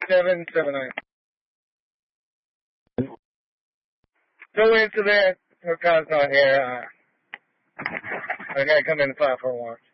779. Go into there. Her car's not here. I gotta come in 541.